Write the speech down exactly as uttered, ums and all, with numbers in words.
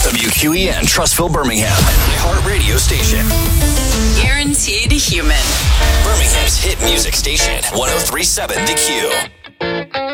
W Q E N, Trustville, Birmingham. Heart radio station. Guaranteed human. Birmingham's hit music station. one oh three point seven The Q.